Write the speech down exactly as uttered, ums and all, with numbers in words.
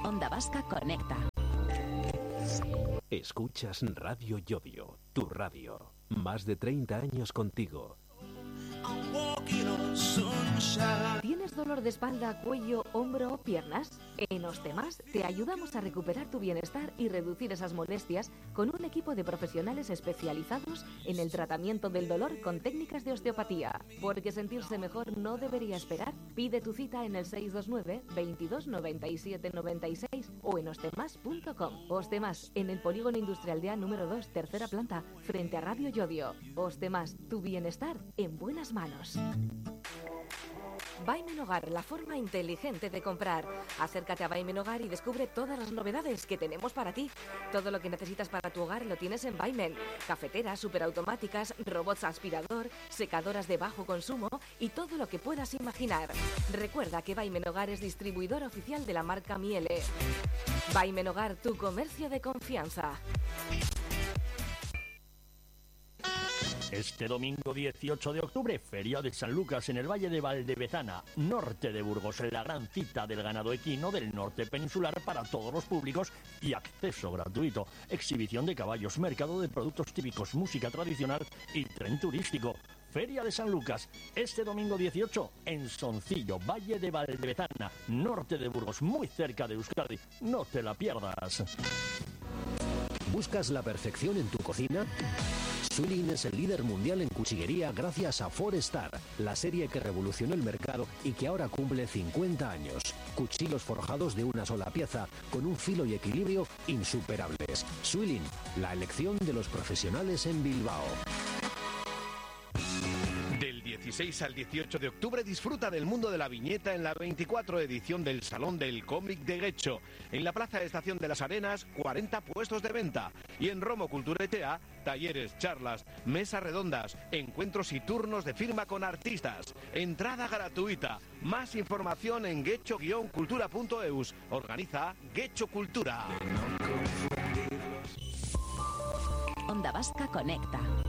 Onda Vasca Conecta. Escuchas Radio Llodio, tu radio. Más de treinta años contigo. ¿Tienes dolor de espalda, cuello, hombro o piernas? En Ostemas te ayudamos a recuperar tu bienestar y reducir esas molestias con un equipo de profesionales especializados en el tratamiento del dolor con técnicas de osteopatía. Porque sentirse mejor no debería esperar. Pide tu cita en el seis dos nueve, veintidós, noventa y siete, noventa y seis o en ostemas punto com. Ostemas, en el Polígono Industrial de A número dos, tercera planta, frente a Radio Llodio. Ostemas, tu bienestar en buenas manos. Vaimen Hogar, la forma inteligente de comprar. Acércate a Vaimen Hogar y descubre todas las novedades que tenemos para ti. Todo lo que necesitas para tu hogar lo tienes en Vaimen. Cafeteras superautomáticas, robots aspirador, secadoras de bajo consumo y todo lo que puedas imaginar. Recuerda que Vaimen Hogar es distribuidor oficial de la marca Miele. Vaimen Hogar, tu comercio de confianza. Este domingo dieciocho de octubre, Feria de San Lucas en el Valle de Valdevezana, norte de Burgos, la gran cita del ganado equino del norte peninsular para todos los públicos y acceso gratuito. Exhibición de caballos, mercado de productos típicos, música tradicional y tren turístico. Feria de San Lucas, este domingo dieciocho en Soncillo, Valle de Valdevezana, norte de Burgos, muy cerca de Euskadi. No te la pierdas. ¿Buscas la perfección en tu cocina? Suilin es el líder mundial en cuchillería gracias a Forestar, la serie que revolucionó el mercado y que ahora cumple cincuenta años. Cuchillos forjados de una sola pieza, con un filo y equilibrio insuperables. Suilin, la elección de los profesionales en Bilbao. Del dieciséis al dieciocho de octubre disfruta del mundo de la viñeta en la veinticuatro edición del Salón del Cómic de Guecho. En la Plaza de Estación de las Arenas, cuarenta puestos de venta. Y en Romo Cultura E T A, talleres, charlas, mesas redondas, encuentros y turnos de firma con artistas. Entrada gratuita. Más información en guecho guion cultura punto eus. Organiza Guecho Cultura. Onda Vasca Conecta.